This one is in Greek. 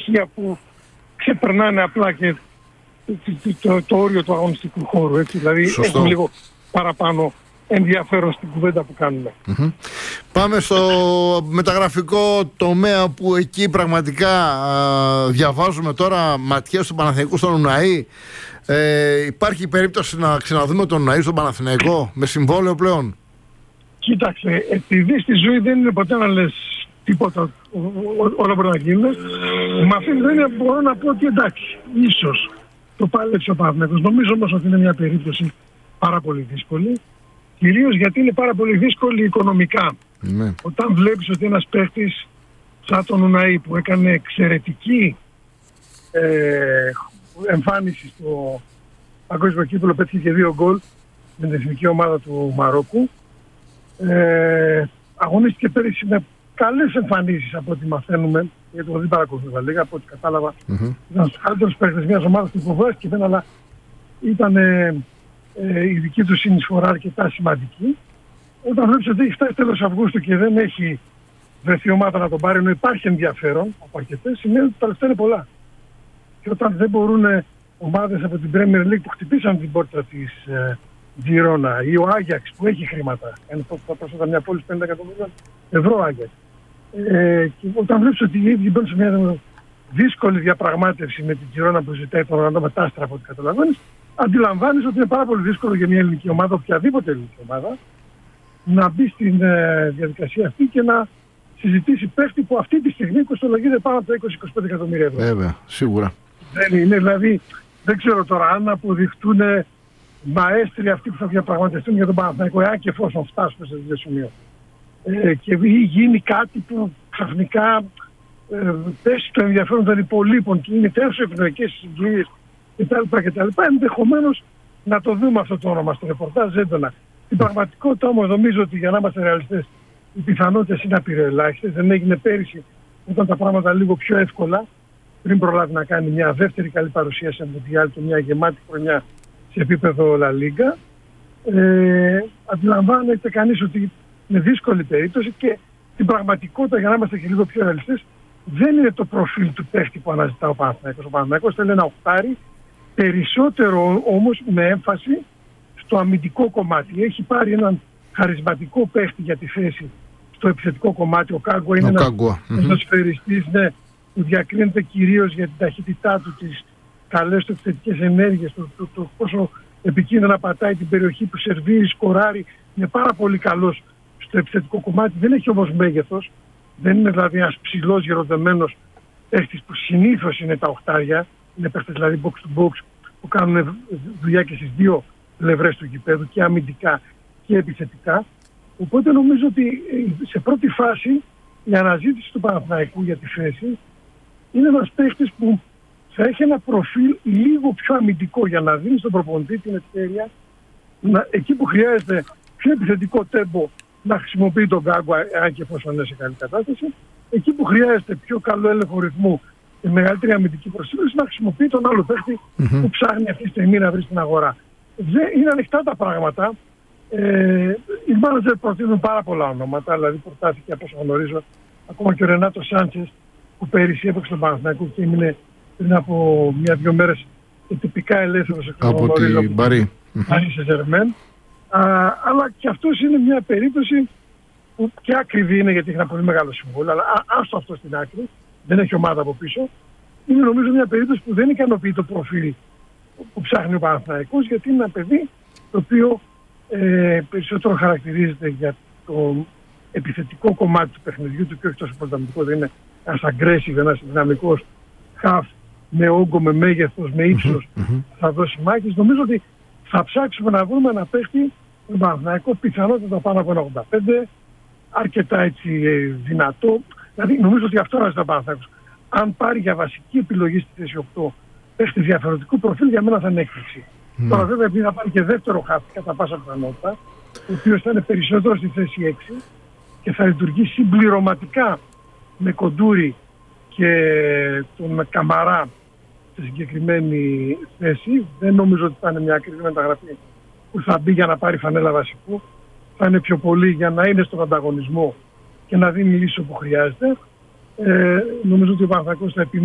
στοιχεία που ξεπερνάνε απλά και το όριο του αγωνιστικού χώρου. Έτσι. Δηλαδή έχουν λίγο παραπάνω ενδιαφέρον στην κουβέντα που κάνουμε. Πάμε στο μεταγραφικό τομέα που εκεί πραγματικά διαβάζουμε τώρα ματιές του Παναθηναϊκού στον Ουναή. Υπάρχει περίπτωση να ξαναδούμε τον Ουναή στον Παναθηναϊκό με συμβόλαιο πλέον? Κοίταξε, επειδή στη ζωή δεν είναι ποτέ να λες τίποτα, όλα μπορεί να γίνουν. Με αυτή την έννοια μπορώ να πω ότι εντάξει, ίσως το πάλεψε ο Παναθηναϊκός. Νομίζω όμως ότι είναι μια περίπτωση πάρα πολύ δύσκολη. Κυρίως γιατί είναι πάρα πολύ δύσκολη οικονομικά. Ναι. Όταν βλέπεις ότι ένας παίχτης σαν τον Ουναή που έκανε εξαιρετική εμφάνιση στο παγκόσμιο κύπελλο, πέτυχε και 2 γκολ με την εθνική ομάδα του Μαρόκου, αγωνίστηκε πέρυσι με καλές εμφανίσεις από ό,τι μαθαίνουμε, γιατί δεν παρακολουθώ τα λίγα, από ό,τι κατάλαβα. Ήταν στους καλύτερους παίχτες μιας ομάδας που φοβάστηκε, αλλά ήταν η δική του συνεισφορά αρκετά σημαντική. Όταν βλέπεις ότι έχει φτάσει τέλος Αυγούστου και δεν έχει βρεθεί ομάδα να τον πάρει, ενώ υπάρχει ενδιαφέρον από αρκετές, σημαίνει ότι τα λεφτά είναι πολλά. Και όταν δεν μπορούν ομάδες από την Premier League που χτυπήσαν την πόρτα της Girona ή ο Άγιαξ που έχει χρήματα, πρόσφατα μια πόλη 50 εκατομμύρια ευρώ Άγιαξ, και όταν βλέπεις ότι οι ίδιοι μπαίνουν σε μια δύσκολη διαπραγμάτευση με την Girona που ζητάει τον Ραντό Μετάστρα, από ό,τι καταλαβαίνεις, αντιλαμβάνεις ότι είναι πάρα πολύ δύσκολο για μια ελληνική ομάδα, οποιαδήποτε ελληνική ομάδα, να μπει στην διαδικασία αυτή και να συζητήσει παίχτη που αυτή τη στιγμή κοστολογείται πάνω από τα 20-25 εκατομμύρια ευρώ. Βέβαια, σίγουρα. Δεν είναι, δηλαδή, δεν ξέρω τώρα αν αποδειχτούν μαέστροι αυτοί που θα διαπραγματευτούν για τον Παναθηναϊκό, εάν και εφόσον φτάσουμε σε τέτοιο σημείο. Και γίνει κάτι που ξαφνικά πέσει το ενδιαφέρον των υπολείπων και είναι τόσο ευνοϊκές συγκυρίες κτλ. Ενδεχομένως να το δούμε αυτό το όνομα στο ρεπορτάζ έντονα. Στην πραγματικότητα όμως νομίζω ότι για να είμαστε ρεαλιστές, οι πιθανότητες είναι απειροελάχιστες. Δεν έγινε πέρυσι, όταν τα πράγματα λίγο πιο εύκολα, πριν προλάβει να κάνει μια δεύτερη καλή παρουσία σε Μουντιάλ και μια γεμάτη χρονιά σε επίπεδο La Liga. Αντιλαμβάνεται κανείς ότι είναι δύσκολη περίπτωση και στην πραγματικότητα, για να είμαστε και λίγο πιο ρεαλιστές, δεν είναι το προφίλ του παίχτη που αναζητά ο Παναθηναϊκός. Ο Παναθηναϊκός θέλει ένα οχτάρι, περισσότερο όμως με έμφαση στο αμυντικό κομμάτι. Έχει πάρει έναν χαρισματικό παίχτη για τη θέση στο επιθετικό κομμάτι. Ο Κάγκουα είναι ένας σφαιριστής, που διακρίνεται κυρίως για την ταχύτητά του, τις καλές του επιθετικές ενέργειες, το πόσο επικίνδυνα πατάει την περιοχή που σερβίρει, σκοράρει. Είναι πάρα πολύ καλός στο επιθετικό κομμάτι. Δεν έχει όμως μέγεθος. Δεν είναι δηλαδή ένας ψηλός γεροδεμένος παίχτης που συνήθως είναι τα οχτάρια. Είναι παίχτες δηλαδή box to box που κάνουν δουλειά και στις δύο πλευρές του γηπέδου, και αμυντικά και επιθετικά. Οπότε νομίζω ότι σε πρώτη φάση η αναζήτηση του Παναθηναϊκού για τη θέση είναι ένας παίχτης που θα έχει ένα προφίλ λίγο πιο αμυντικό για να δίνει στον προπονητή την ευκαιρία εκεί που χρειάζεται πιο επιθετικό τέμπο να χρησιμοποιεί τον Κάγκουα, αν και εφόσον είναι σε καλή κατάσταση. Εκεί που χρειάζεται πιο καλό έλεγχο ρυθμού και μεγαλύτερη αμυντική προσήλωση, να χρησιμοποιεί τον άλλο παίχτη που ψάχνει αυτή τη στιγμή να βρει στην αγορά. Είναι ανοιχτά τα πράγματα. Οι μάνατζερ προτείνουν πάρα πολλά ονόματα, δηλαδή προτάθηκε από όσο γνωρίζω ακόμα και ο Ρενάτο Σάντσες που πέρυσι έπαιξε τον Παναθηναϊκό και έμεινε πριν από 1-2 μέρες τυπικά ελεύθερος από την Παρί. Αλλά και αυτός είναι μια περίπτωση που και ακριβή είναι, γιατί έχει ένα πολύ μεγάλο συμβόλαιο, αλλά άστο αυτό στην άκρη, δεν έχει ομάδα από πίσω. Είναι νομίζω μια περίπτωση που δεν ικανοποιεί το προφίλ που ψάχνει ο Παναθηναϊκός, γιατί είναι ένα παιδί το οποίο περισσότερο χαρακτηρίζεται για το επιθετικό κομμάτι του παιχνιδιού του και όχι τόσο πρωταμετικό. Δεν είναι ένας aggressive, ένας δυναμικός χαφ με όγκο, με μέγεθος, με ύψος, θα δώσει μάχης. Νομίζω ότι θα ψάξουμε να βρούμε ένα παίχτη τον Παναθηναϊκό πιθανότητα πάνω από 1,85, αρκετά έτσι δυνατό. Δηλαδή νομίζω ότι αυτό αναζητά ο Παναθηναϊκός. Αν πάρει για βασική επιλογή στη θέση 8 παίχτη διαφορετικού προφίλ, για μένα θα είναι έκπληξη. Τώρα βέβαια επειδή θα πάρει και δεύτερο χάφι κατά πάσα πιθανότητα, ο οποίος θα είναι περισσότερο στη θέση 6 και θα λειτουργεί συμπληρωματικά με Κοντούρη και τον Καμαρά στη συγκεκριμένη θέση. Δεν νομίζω ότι θα είναι μια ακριβή μεταγραφή που θα μπει για να πάρει φανέλα βασικού. Θα είναι πιο πολύ για να είναι στον ανταγωνισμό και να δίνει λύση όπου χρειάζεται. Νομίζω ότι ο Παναθηναϊκός θα επιμείνει